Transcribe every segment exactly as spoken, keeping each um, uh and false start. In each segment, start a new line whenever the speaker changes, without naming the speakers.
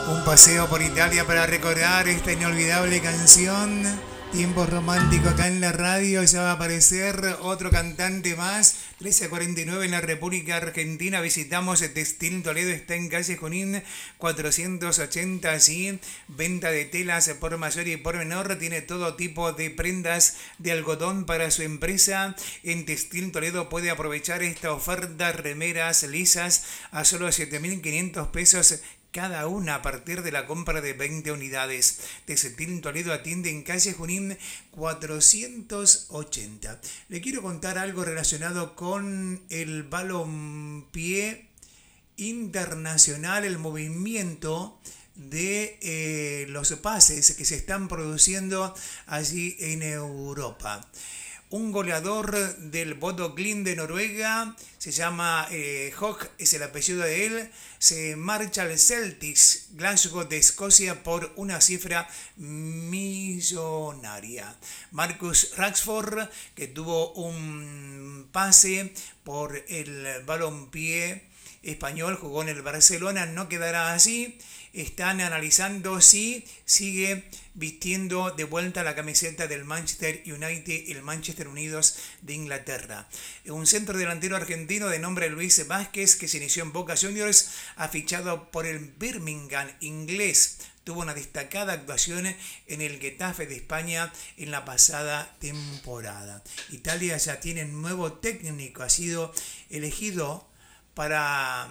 Un paseo por Italia para recordar esta inolvidable canción. Tiempos románticos acá en la radio. Ya va a aparecer otro cantante más. trece cuarenta y nueve en la República Argentina. Visitamos Textil Toledo. Está en calle Junín cuatrocientos ochenta. Sí. Venta de telas por mayor y por menor. Tiene todo tipo de prendas de algodón para su empresa. En Textil Toledo puede aprovechar esta oferta. Remeras lisas a solo siete mil quinientos pesos cada una a partir de la compra de veinte unidades. Textil Toledo atiende en calle Junín cuatrocientos ochenta. Le quiero contar algo relacionado con el balompié internacional, el movimiento de eh, los pases que se están produciendo allí en Europa. Un goleador del Bodo Glimt de Noruega, se llama eh, Hogg, es el apellido de él, se marcha al Celtics Glasgow de Escocia por una cifra millonaria. Marcus Rashford, que tuvo un pase por el balompié español, jugó en el Barcelona, no quedará así. Están analizando si sigue vistiendo de vuelta la camiseta del Manchester United, el Manchester Unidos de Inglaterra. Un centro delantero argentino de nombre Luis Vázquez, que se inició en Boca Juniors, ha fichado por el Birmingham inglés. Tuvo una destacada actuación en el Getafe de España en la pasada temporada. Italia ya tiene nuevo técnico, ha sido elegido para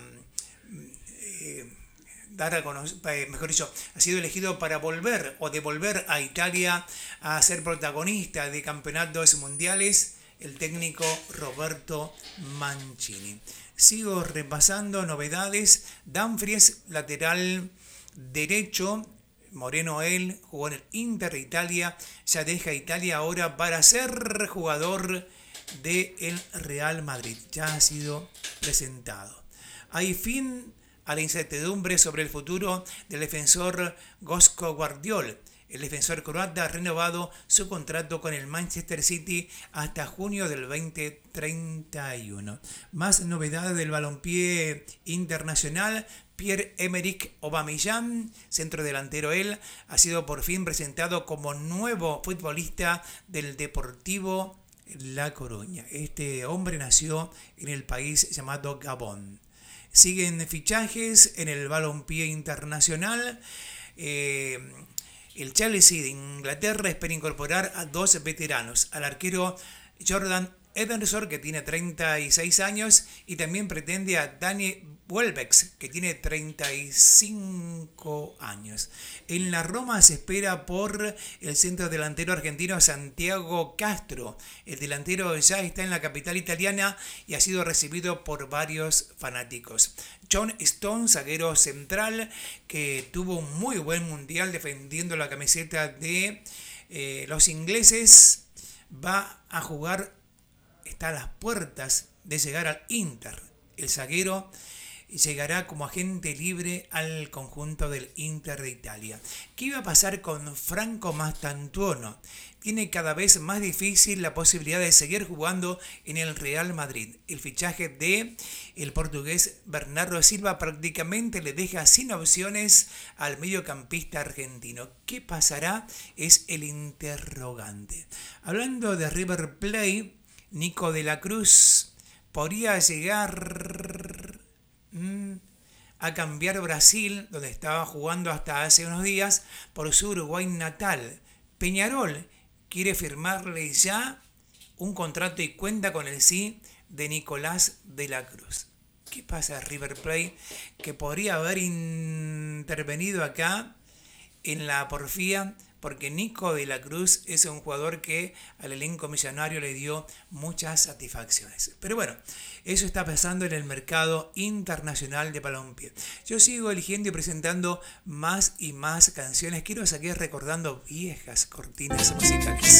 eh, dar a conocer, mejor dicho, ha sido elegido para volver o devolver a Italia a ser protagonista de campeonatos mundiales, el técnico Roberto Mancini. Sigo repasando novedades. Dumfries, lateral derecho, moreno él, jugó en el Inter de Italia, ya deja Italia ahora para ser jugador del Real Madrid. Ya ha sido presentado. Hay fin a la incertidumbre sobre el futuro del defensor Joško Gvardiol. El defensor croata ha renovado su contrato con el Manchester City hasta junio del veinte treinta y uno. Más novedades del balompié internacional. Pierre-Emerick Aubameyang, centro delantero él, ha sido por fin presentado como nuevo futbolista del Deportivo La Coruña. Este hombre nació en el país llamado Gabón. Siguen fichajes en el balompié internacional. Eh, el Chelsea de Inglaterra espera incorporar a dos veteranos, al arquero Jordan Henderson, que tiene treinta y seis años, y también pretende a Danny Welbeck, que tiene treinta y cinco años. En la Roma se espera por el centro delantero argentino Santiago Castro. El delantero ya está en la capital italiana y ha sido recibido por varios fanáticos. John Stones, zaguero central, que tuvo un muy buen mundial defendiendo la camiseta de eh, los ingleses, va a jugar, está a las puertas de llegar al Inter. El zaguero llegará como agente libre al conjunto del Inter de Italia. ¿Qué iba a pasar con Franco Mastantuono? Tiene cada vez más difícil la posibilidad de seguir jugando en el Real Madrid. El fichaje de el portugués Bernardo Silva prácticamente le deja sin opciones al mediocampista argentino. ¿Qué pasará? Es el interrogante. Hablando de River Plate, Nico de la Cruz podría llegar a cambiar Brasil, donde estaba jugando hasta hace unos días, por su Uruguay natal. Peñarol quiere firmarle ya un contrato y cuenta con el sí de Nicolás de la Cruz. ¿Qué pasa River Plate? Que podría haber intervenido acá en la porfía, porque Nico de la Cruz es un jugador que al elenco millonario le dio muchas satisfacciones. Pero bueno, eso está pasando en el mercado internacional de balompié. Yo sigo eligiendo y presentando más y más canciones. Quiero seguir recordando viejas cortinas musicales.